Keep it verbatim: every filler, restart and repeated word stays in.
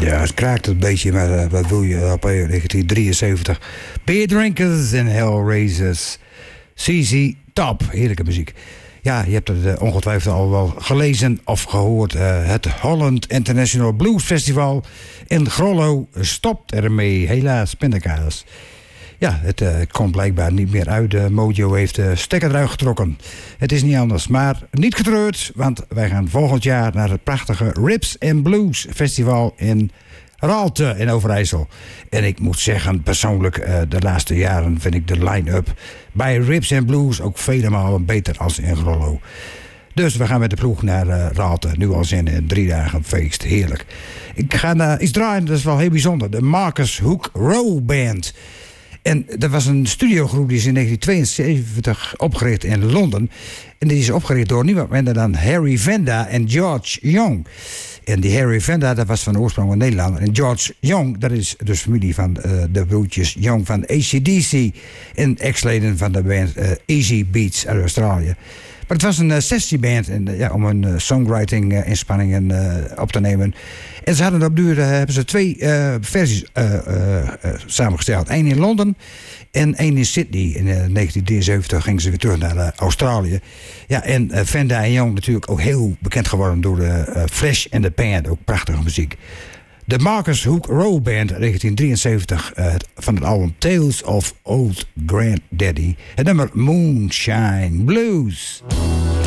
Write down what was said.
Ja, het kraakt een beetje, maar uh, wat wil je op uh, negentien drieënzeventig. Beer Drinkers en Hellraisers. C C Top, heerlijke muziek. Ja, je hebt het uh, ongetwijfeld al wel gelezen of gehoord. Uh, het Holland International Blues Festival in Grollo stopt ermee. Helaas, pindakaas. Ja, het uh, komt blijkbaar niet meer uit. De Mojo heeft de stekker eruit getrokken. Het is niet anders, maar niet getreurd, want wij gaan volgend jaar naar het prachtige Ribs and Blues Festival in Raalte in Overijssel. En ik moet zeggen, persoonlijk, uh, de laatste jaren vind ik de line-up bij Ribs and Blues ook vele malen beter als in Grollo. Dus we gaan met de ploeg naar uh, Raalte. Nu al zin in drie dagen feest. Heerlijk. Ik ga naar iets draaien, dat is wel heel bijzonder. De Marcus Hook Row Band. En dat was een studiogroep die is in negentien tweeënzeventig opgericht in Londen. En die is opgericht door niemand minder dan Harry Vanda en George Young. En die Harry Vanda, dat was van oorsprong een Nederlander. En George Young, dat is dus familie van uh, de broertjes Young van A C D C. En ex-leden van de band uh, Easy Beats uit Australië. Maar het was een uh, sessieband en, uh, ja, om een uh, songwriting uh, inspanningen uh, op te nemen. En ze hadden op duur uh, hebben ze twee uh, versies uh, uh, uh, samengesteld. Eén in Londen en één in Sydney. In uh, negentien drieënzeventig gingen ze weer terug naar uh, Australië. Ja, en uh, Vanda en Young natuurlijk ook heel bekend geworden door de uh, Flash and the Pan. Ook prachtige muziek. De Marcus Hook Row Band, negentien drieënzeventig, uh, van het album Tales of Old Granddaddy. Het nummer Moonshine Blues.